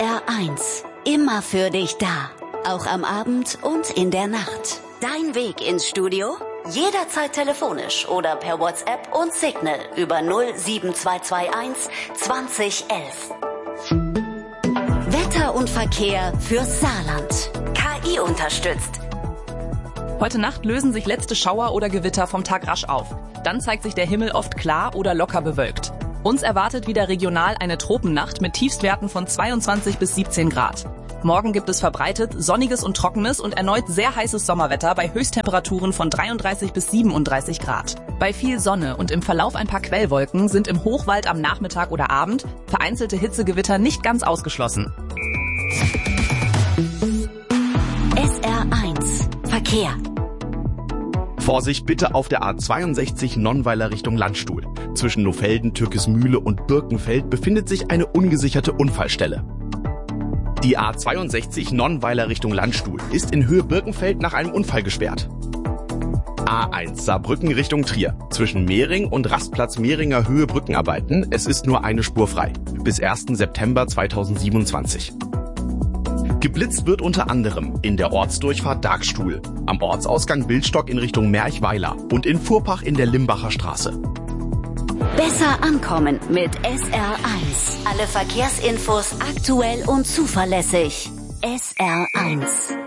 SR1. Immer für dich da. Auch am Abend und in der Nacht. Dein Weg ins Studio? Jederzeit telefonisch oder per WhatsApp und Signal über 07221 2011. Wetter und Verkehr fürs Saarland. KI unterstützt. Heute Nacht lösen sich letzte Schauer oder Gewitter vom Tag rasch auf. Dann zeigt sich der Himmel oft klar oder locker bewölkt. Uns erwartet wieder regional eine Tropennacht mit Tiefstwerten von 22 bis 17 Grad. Morgen gibt es verbreitet sonniges und trockenes und erneut sehr heißes Sommerwetter bei Höchsttemperaturen von 33 bis 37 Grad. Bei viel Sonne und im Verlauf ein paar Quellwolken sind im Hochwald am Nachmittag oder Abend vereinzelte Hitzegewitter nicht ganz ausgeschlossen. SR1 Verkehr. Vorsicht bitte auf der A62 Nonnweiler Richtung Landstuhl. Zwischen Nofelden, Türkismühle und Birkenfeld befindet sich eine ungesicherte Unfallstelle. Die A62 Nonnweiler Richtung Landstuhl ist in Höhe Birkenfeld nach einem Unfall gesperrt. A1 Saarbrücken Richtung Trier. Zwischen Mehring und Rastplatz Mehringer Höhe Brückenarbeiten. Es ist nur eine Spur frei. Bis 1. September 2027. Geblitzt wird unter anderem in der Ortsdurchfahrt Darkstuhl, am Ortsausgang Bildstock in Richtung Merchweiler und in Furpach in der Limbacher Straße. Besser ankommen mit SR1. Alle Verkehrsinfos aktuell und zuverlässig. SR1.